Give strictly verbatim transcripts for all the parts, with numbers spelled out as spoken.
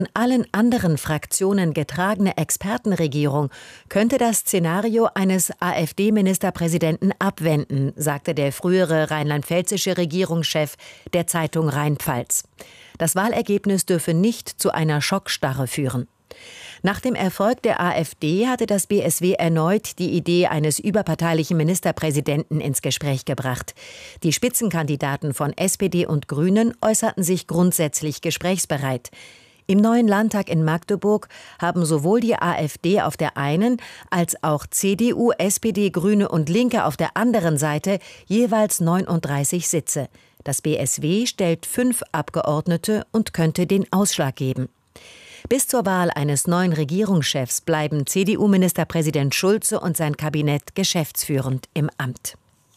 allen anderen Fraktionen getragene Expertenregierung könnte das Szenario eines AfD-Ministerpräsidenten abwenden, sagte der frühere rheinland-pfälzische Regierungschef der Zeitung Rheinpfalz. Das Wahlergebnis dürfe nicht zu einer Schockstarre führen. Nach dem Erfolg der AfD hatte das B S W erneut die Idee eines überparteilichen Ministerpräsidenten ins Gespräch gebracht. Die Spitzenkandidaten von S P D und Grünen äußerten sich grundsätzlich gesprächsbereit. Im neuen Landtag in Magdeburg haben sowohl die AfD auf der einen als auch C D U, S P D, Grüne und Linke auf der anderen Seite jeweils neununddreißig Sitze. Das B S W stellt fünf Abgeordnete und könnte den Ausschlag geben. Bis zur Wahl eines neuen Regierungschefs bleiben C D U-Ministerpräsident Schulze und sein Kabinett geschäftsführend im Amt.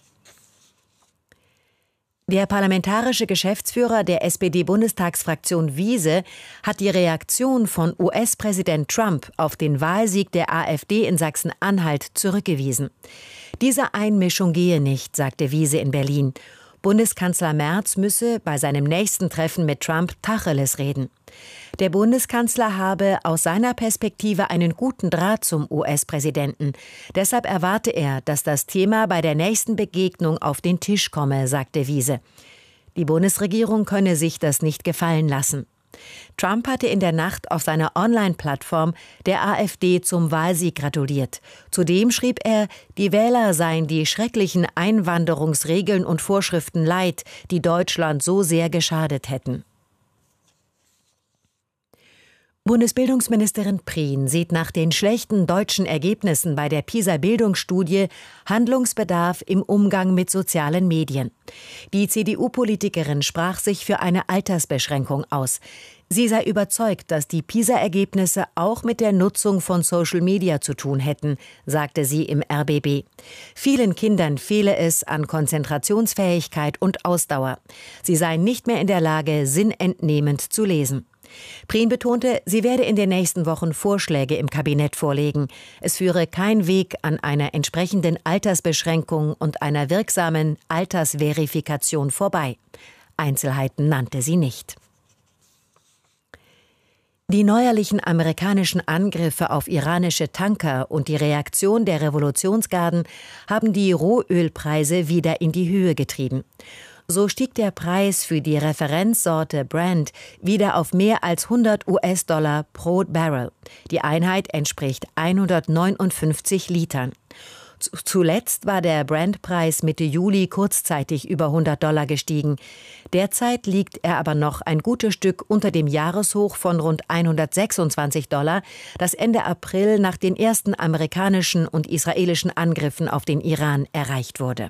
Der parlamentarische Geschäftsführer der S P D-Bundestagsfraktion Wiese hat die Reaktion von U S-Präsident Trump auf den Wahlsieg der AfD in Sachsen-Anhalt zurückgewiesen. Diese Einmischung gehe nicht, sagte Wiese in Berlin. Bundeskanzler Merz müsse bei seinem nächsten Treffen mit Trump Tacheles reden. Der Bundeskanzler habe aus seiner Perspektive einen guten Draht zum U S-Präsidenten. Deshalb erwarte er, dass das Thema bei der nächsten Begegnung auf den Tisch komme, sagte Wiese. Die Bundesregierung könne sich das nicht gefallen lassen. Trump hatte in der Nacht auf seiner Online-Plattform der AfD zum Wahlsieg gratuliert. Zudem schrieb er, die Wähler seien die schrecklichen Einwanderungsregeln und Vorschriften leid, die Deutschland so sehr geschadet hätten. Bundesbildungsministerin Prien sieht nach den schlechten deutschen Ergebnissen bei der PISA-Bildungsstudie Handlungsbedarf im Umgang mit sozialen Medien. Die C D U-Politikerin sprach sich für eine Altersbeschränkung aus. Sie sei überzeugt, dass die PISA-Ergebnisse auch mit der Nutzung von Social Media zu tun hätten, sagte sie im R B B. Vielen Kindern fehle es an Konzentrationsfähigkeit und Ausdauer. Sie seien nicht mehr in der Lage, sinnentnehmend zu lesen. Prien betonte, sie werde in den nächsten Wochen Vorschläge im Kabinett vorlegen. Es führe kein Weg an einer entsprechenden Altersbeschränkung und einer wirksamen Altersverifikation vorbei. Einzelheiten nannte sie nicht. Die neuerlichen amerikanischen Angriffe auf iranische Tanker und die Reaktion der Revolutionsgarden haben die Rohölpreise wieder in die Höhe getrieben. So stieg der Preis für die Referenzsorte Brent wieder auf mehr als hundert US-Dollar pro Barrel. Die Einheit entspricht hundertneunundfünfzig Litern. Zuletzt war der Brent-Preis Mitte Juli kurzzeitig über hundert Dollar gestiegen. Derzeit liegt er aber noch ein gutes Stück unter dem Jahreshoch von rund hundertsechsundzwanzig Dollar, das Ende April nach den ersten amerikanischen und israelischen Angriffen auf den Iran erreicht wurde.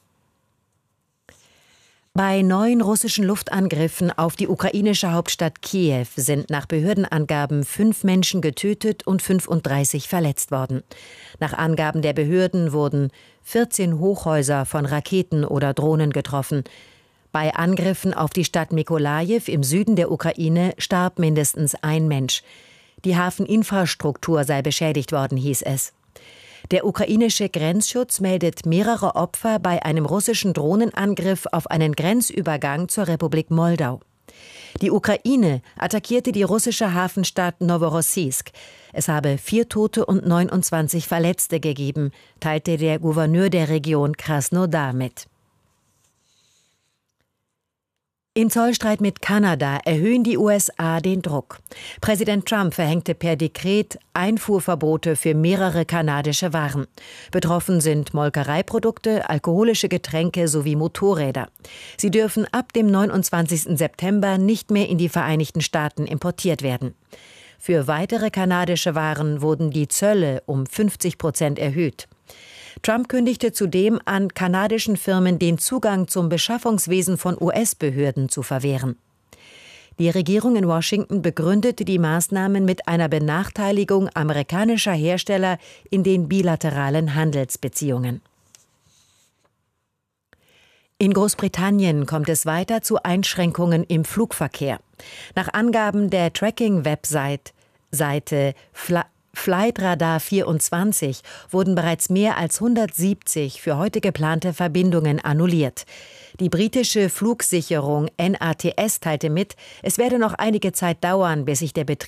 Bei neuen russischen Luftangriffen auf die ukrainische Hauptstadt Kiew sind nach Behördenangaben fünf Menschen getötet und fünfunddreißig verletzt worden. Nach Angaben der Behörden wurden vierzehn Hochhäuser von Raketen oder Drohnen getroffen. Bei Angriffen auf die Stadt Mykolajiw im Süden der Ukraine starb mindestens ein Mensch. Die Hafeninfrastruktur sei beschädigt worden, hieß es. Der ukrainische Grenzschutz meldet mehrere Opfer bei einem russischen Drohnenangriff auf einen Grenzübergang zur Republik Moldau. Die Ukraine attackierte die russische Hafenstadt Noworossiysk. Es habe vier Tote und neunundzwanzig Verletzte gegeben, teilte der Gouverneur der Region Krasnodar mit. Im Zollstreit mit Kanada erhöhen die U S A den Druck. Präsident Trump verhängte per Dekret Einfuhrverbote für mehrere kanadische Waren. Betroffen sind Molkereiprodukte, alkoholische Getränke sowie Motorräder. Sie dürfen ab dem neunundzwanzigsten September nicht mehr in die Vereinigten Staaten importiert werden. Für weitere kanadische Waren wurden die Zölle um fünfzig Prozent erhöht. Trump kündigte zudem an, kanadischen Firmen den Zugang zum Beschaffungswesen von U S-Behörden zu verwehren. Die Regierung in Washington begründete die Maßnahmen mit einer Benachteiligung amerikanischer Hersteller in den bilateralen Handelsbeziehungen. In Großbritannien kommt es weiter zu Einschränkungen im Flugverkehr. Nach Angaben der Tracking-Website Seite Fly Flightradar vierundzwanzig wurden bereits mehr als hundertsiebzig für heute geplante Verbindungen annulliert. Die britische Flugsicherung N A T S teilte mit, es werde noch einige Zeit dauern, bis sich der Betrieb